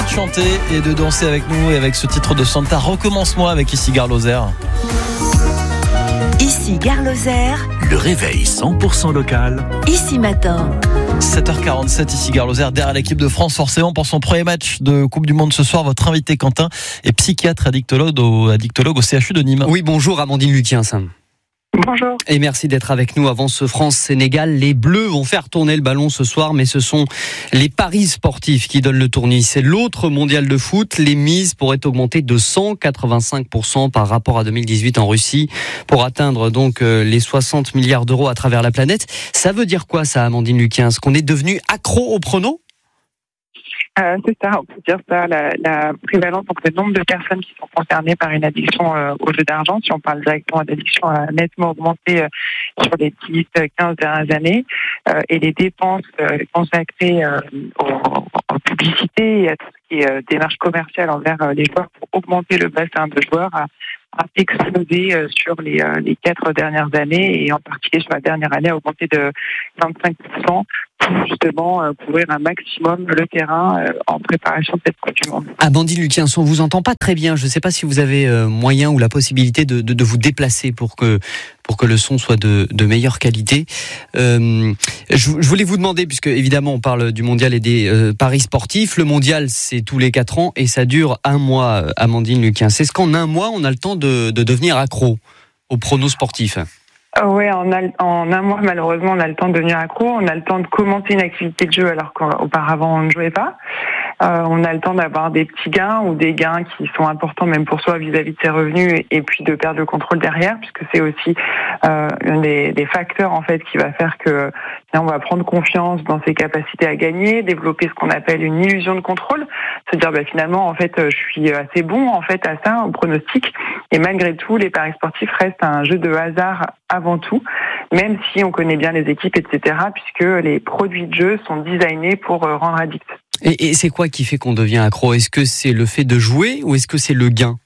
de chanter et de danser avec nous et avec ce titre de Santa. Recommence-moi avec Ici Gare Lozère. Ici Gare Lozère. Le réveil 100% local. Ici Matin. 7h47, ici Gare Lozère, derrière l'équipe de France, forcément pour son premier match de Coupe du Monde ce soir. Votre invité Quentin est psychiatre addictologue au CHU de Nîmes. Oui, bonjour Amandine Luquiens. Bonjour. Et merci d'être avec nous avant ce France-Sénégal. Les Bleus vont faire tourner le ballon ce soir, mais ce sont les paris sportifs qui donnent le tournis. C'est l'autre mondial de foot. Les mises pourraient augmenter de 185% par rapport à 2018 en Russie pour atteindre donc les 60 milliards d'euros à travers la planète. Ça veut dire quoi ça, Amandine Luquiens? Qu'on est devenu accro au prono? C'est ça, on peut dire ça, la prévalence, donc le nombre de personnes qui sont concernées par une addiction au jeu d'argent, si on parle directement d'addiction, a nettement augmenté sur les 10-15 dernières années, et les dépenses consacrées aux publicités et à tout ce qui est démarche commerciale envers les joueurs pour augmenter le bassin de joueurs a explosé sur les 4 dernières années, et en particulier sur la dernière année a augmenté de 25% pour justement couvrir un maximum le terrain en préparation de cette Coupe du Monde. Amandine Luquiens, on vous entend pas très bien. Je ne sais pas si vous avez moyen ou la possibilité de vous déplacer pour que le son soit de meilleure qualité. Je voulais vous demander, puisque évidemment on parle du mondial et des paris sportifs. Le mondial, c'est tous les 4 ans et ça dure 1 mois, Amandine Luquiens. Est-ce qu'en 1 mois, on a le temps de devenir accro aux pronos sportifs? Oui, en 1 mois, malheureusement, on a le temps de devenir accro. On a le temps de commencer une activité de jeu alors qu'auparavant, on ne jouait pas. On a le temps d'avoir des petits gains ou des gains qui sont importants même pour soi vis-à-vis de ses revenus, et puis de perdre le contrôle derrière, puisque c'est aussi un des facteurs en fait qui va faire que on va prendre confiance dans ses capacités à gagner, développer ce qu'on appelle une illusion de contrôle, se dire finalement en fait je suis assez bon en fait à ça, au pronostic, et malgré tout les paris sportifs restent un jeu de hasard avant tout, même si on connaît bien les équipes, etc., puisque les produits de jeu sont designés pour rendre addict. Et c'est quoi qui fait qu'on devient accro? Est-ce que c'est le fait de jouer ou est-ce que c'est le gain?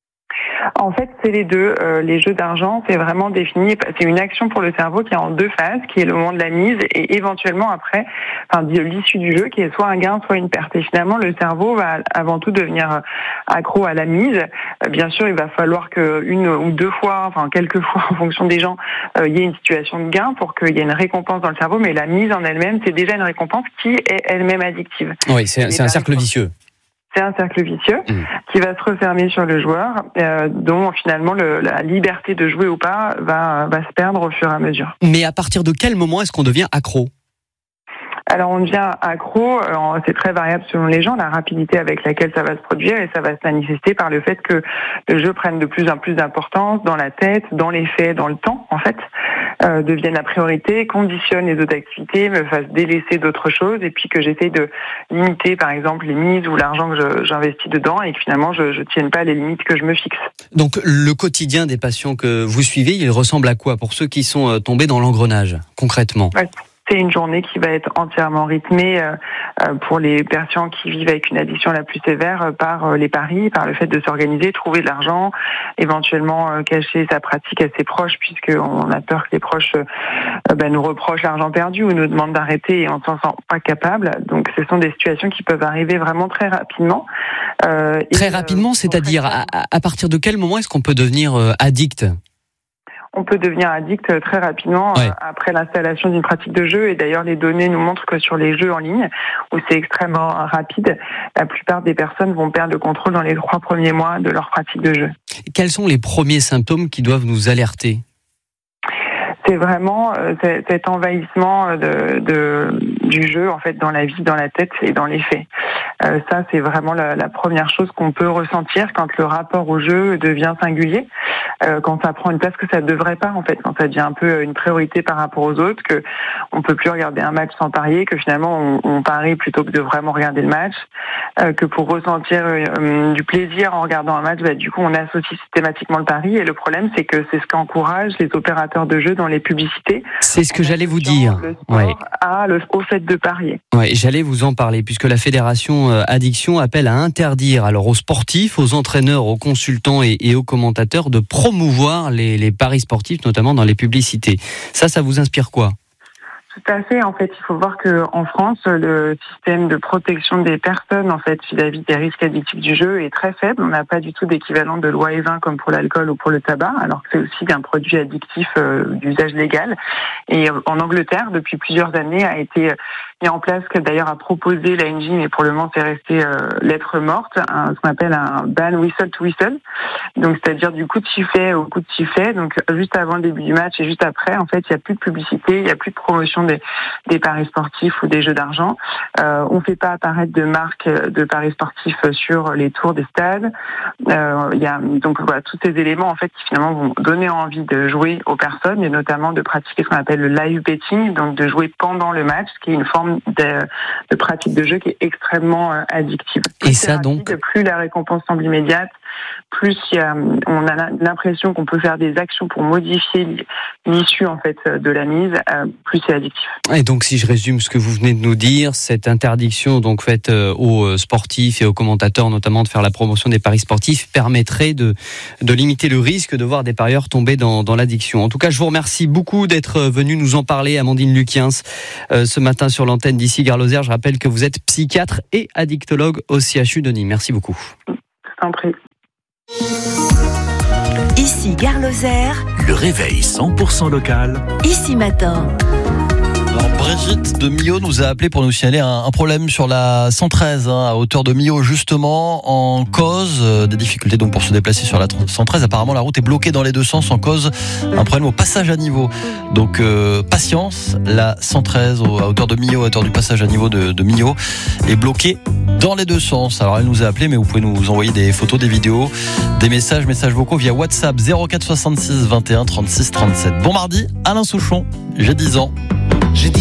En fait, c'est les deux. Les jeux d'argent, c'est vraiment défini. C'est une action pour le cerveau qui est en 2 phases, qui est le moment de la mise et éventuellement après, l'issue du jeu, qui est soit un gain, soit une perte. Et finalement, le cerveau va avant tout devenir accro à la mise. Bien sûr, il va falloir que 1 ou 2 fois, quelques fois, en fonction des gens, il y ait une situation de gain pour qu'il y ait une récompense dans le cerveau. Mais la mise en elle-même, c'est déjà une récompense qui est elle-même addictive. Oui, c'est un cercle vicieux. C'est un cercle vicieux qui va se refermer sur le joueur, dont finalement la liberté de jouer ou pas va se perdre au fur et à mesure. Mais à partir de quel moment est-ce qu'on devient accro? Alors on devient accro, c'est très variable selon les gens, la rapidité avec laquelle ça va se produire, et ça va se manifester par le fait que le jeu prenne de plus en plus d'importance dans la tête, dans les faits, dans le temps en fait, devienne la priorité, conditionne les autres activités, me fasse délaisser d'autres choses, et puis que j'essaie de limiter par exemple les mises ou l'argent que j'investis dedans, et que finalement je tienne pas les limites que je me fixe. Donc le quotidien des patients que vous suivez, il ressemble à quoi pour ceux qui sont tombés dans l'engrenage concrètement? Ouais. C'est une journée qui va être entièrement rythmée pour les patients qui vivent avec une addiction la plus sévère par les paris, par le fait de s'organiser, trouver de l'argent, éventuellement cacher sa pratique à ses proches, puisqu'on a peur que les proches nous reprochent l'argent perdu ou nous demandent d'arrêter et on ne s'en sent pas capable. Donc ce sont des situations qui peuvent arriver vraiment très rapidement. Très rapidement, c'est-à-dire à partir de quel moment est-ce qu'on peut devenir addict ? On peut devenir addict très rapidement après l'installation d'une pratique de jeu. Et d'ailleurs, les données nous montrent que sur les jeux en ligne, où c'est extrêmement rapide, la plupart des personnes vont perdre le contrôle dans les 3 premiers mois de leur pratique de jeu. Quels sont les premiers symptômes qui doivent nous alerter ? C'est vraiment cet envahissement du jeu en fait dans la vie, dans la tête et dans les faits. Ça, c'est vraiment la première chose qu'on peut ressentir quand le rapport au jeu devient singulier, quand ça prend une place que ça ne devrait pas en fait, quand ça devient un peu une priorité par rapport aux autres, que on peut plus regarder un match sans parier, que finalement on parie plutôt que de vraiment regarder le match, que pour ressentir du plaisir en regardant un match, du coup on associe systématiquement le pari, et le problème c'est que c'est ce qu'encouragent les opérateurs de jeu dans les publicités. C'est ce que j'allais vous dire. Le sport au fait de parier. Ouais, j'allais vous en parler puisque la fédération Addiction appelle à interdire alors aux sportifs, aux entraîneurs, aux consultants et aux commentateurs de promouvoir les paris sportifs, notamment dans les publicités. Ça vous inspire quoi ? Tout à fait. En fait, il faut voir que en France, le système de protection des personnes, en fait, vis-à-vis des risques addictifs du jeu est très faible. On n'a pas du tout d'équivalent de loi E20 comme pour l'alcool ou pour le tabac, alors que c'est aussi un produit addictif d'usage légal. Et en Angleterre, depuis plusieurs années, a été mis en place, que d'ailleurs a proposé l'ANJ, mais pour le moment c'est resté lettre morte, ce qu'on appelle un ban whistle to whistle. Donc c'est-à-dire du coup de sifflet au coup de sifflet. Donc juste avant le début du match et juste après, en fait, il n'y a plus de publicité, il n'y a plus de promotion des paris sportifs ou des jeux d'argent. On ne fait pas apparaître de marque de paris sportifs sur les tours des stades. Il y a donc voilà tous ces éléments en fait qui finalement vont donner envie de jouer aux personnes et notamment de pratiquer ce qu'on appelle le live betting, donc de jouer pendant le match, ce qui est une forme de pratique de jeu qui est extrêmement addictive. Et ça donc, plus la récompense semble immédiate, plus on a l'impression qu'on peut faire des actions pour modifier l'issue en fait de la mise, plus c'est addictif. Et donc si je résume ce que vous venez de nous dire, cette interdiction donc faite aux sportifs et aux commentateurs notamment de faire la promotion des paris sportifs permettrait de limiter le risque de voir des parieurs tomber dans l'addiction. En tout cas, je vous remercie beaucoup d'être venu nous en parler, Amandine Lukiens, ce matin sur l'antenne d'Ici Gare Lozère. Je rappelle que vous êtes psychiatre et addictologue au CHU de Nîmes. Merci beaucoup. Je t'en prie. Ici Gare Lozère, Le réveil 100% local. Ici Matin. Alors Brigitte de Millau nous a appelé pour nous signaler un problème sur la 113 à hauteur de Millau, justement en cause des difficultés donc pour se déplacer sur la 113. Apparemment la route est bloquée dans les deux sens en cause un problème au passage à niveau. Donc patience, la 113 à hauteur de Millau, à hauteur du passage à niveau de Millau est bloquée dans les deux sens. Alors elle nous a appelé, mais vous pouvez nous envoyer des photos, des vidéos, des messages vocaux via WhatsApp 04 66 21 36 37. Bon mardi, Alain Souchon, j'ai 10 ans.